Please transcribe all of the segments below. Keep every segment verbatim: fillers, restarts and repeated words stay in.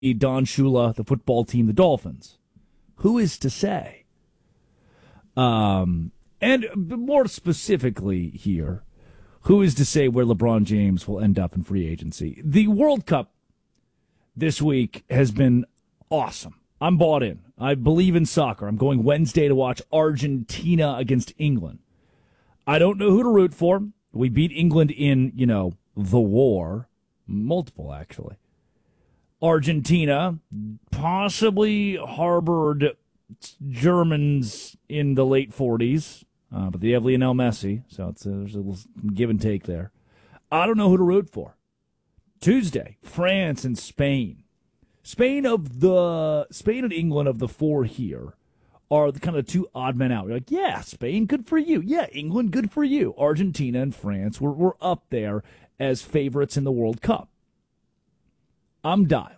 Don Shula, the football team, the Dolphins. Who is to say? Um, and more specifically here, who is to say where LeBron James will end up in free agency? The World Cup this week has been awesome. I'm bought in. I believe in soccer. I'm going Wednesday to watch Argentina against England. I don't know who to root for. We beat England in, you know, the war. Multiple, actually. Argentina possibly harbored Germans in the late forties, uh, but they have Lionel Messi, so it's a, there's a little give and take there. I don't know who to root for. Tuesday, France and Spain. Spain of the Spain and England of the four here are the kind of two odd men out. You're like, yeah, Spain, good for you. Yeah, England, good for you. Argentina and France were, were up there as favorites in the World Cup. I'm dialed.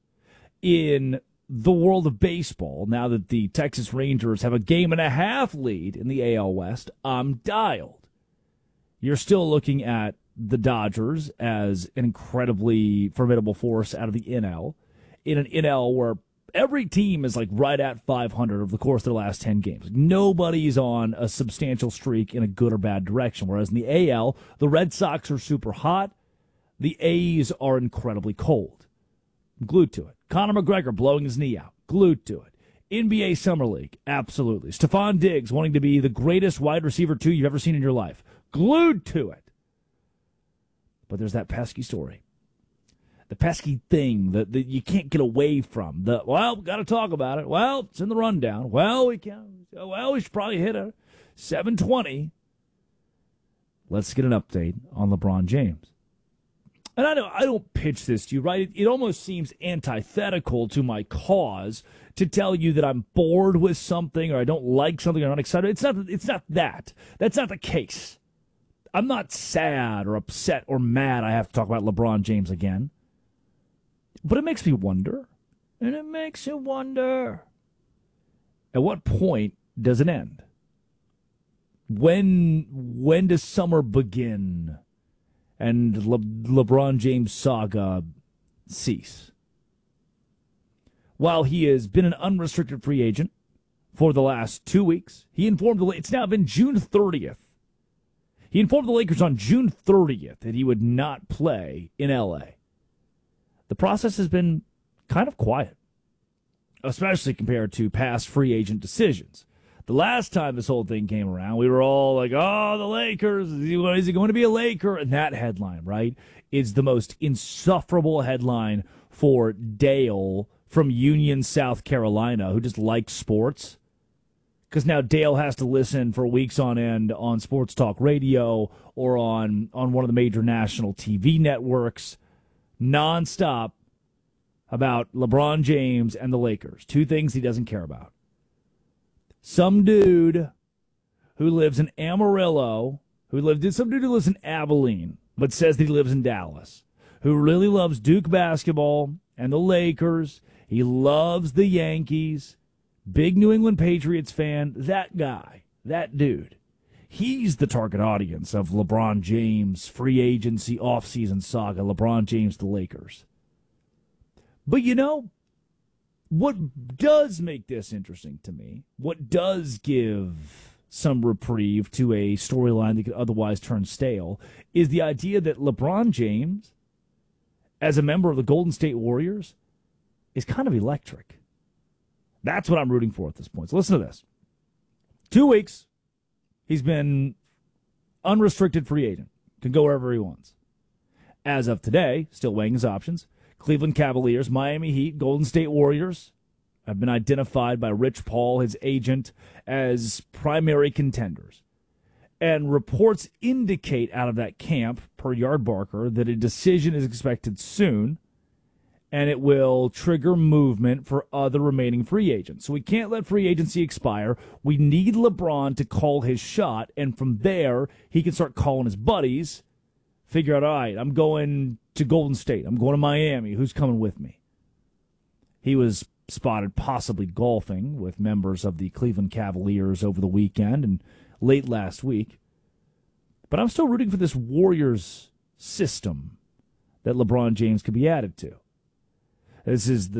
In the world of baseball, now that the Texas Rangers have a game and a half lead in the A L West, I'm dialed. You're still looking at the Dodgers as an incredibly formidable force out of the N L, in an N L where every team is like right at five hundred over the course of their last ten games. Nobody's on a substantial streak in a good or bad direction, whereas in the A L, the Red Sox are super hot, the A's are incredibly cold. I'm glued to it. Conor McGregor blowing his knee out. Glued to it. N B A Summer League. Absolutely. Stephon Diggs wanting to be the greatest wide receiver two you've ever seen in your life. Glued to it. But there's that pesky story. The pesky thing that, that you can't get away from. The well, got to talk about it. Well, it's in the rundown. Well, we can. Well, we should probably hit a seven twenty. Let's get an update on LeBron James. And I don't, I don't pitch this to you, right? It, it almost seems antithetical to my cause to tell you that I'm bored with something or I don't like something or I'm not excited. It's not, it's not that. That's not the case. I'm not sad or upset or mad I have to talk about LeBron James again. But it makes me wonder, and it makes you wonder, at what point does it end? When, when does summer begin? And Le- LeBron James saga cease. While he has been an unrestricted free agent for the last two weeks, he informed the it's now been June thirtieth. He informed the Lakers on June thirtieth that he would not play in L A. The process has been kind of quiet, especially compared to past free agent decisions. The last time this whole thing came around, we were all like, oh, the Lakers, is he going to be a Laker? And that headline, right, is the most insufferable headline for Dale from Union, South Carolina, who just likes sports. Because now Dale has to listen for weeks on end on sports talk radio or on, on one of the major national T V networks, nonstop, about LeBron James and the Lakers. Two things he doesn't care about. Some dude who lives in Amarillo, who lived some dude who lives in Abilene, but says that he lives in Dallas, who really loves Duke basketball and the Lakers. He loves the Yankees, big New England Patriots fan. That guy, that dude, he's the target audience of LeBron James' free agency offseason saga, LeBron James, the Lakers. But you know, what does make this interesting to me, what does give some reprieve to a storyline that could otherwise turn stale, is the idea that LeBron James, as a member of the Golden State Warriors, is kind of electric. That's what I'm rooting for at this point. So listen to this. Two weeks, he's been unrestricted free agent. Can go wherever he wants. As of today, still weighing his options, Cleveland Cavaliers, Miami Heat, Golden State Warriors have been identified by Rich Paul, his agent, as primary contenders. And reports indicate out of that camp, per Yardbarker, that a decision is expected soon, and it will trigger movement for other remaining free agents. So we can't let free agency expire. We need LeBron to call his shot, and from there, he can start calling his buddies, figure out, all right, I'm going to Golden State. I'm going to Miami. Who's coming with me? He was spotted possibly golfing with members of the Cleveland Cavaliers over the weekend and late last week. But I'm still rooting for this Warriors system that LeBron James could be added to. This is the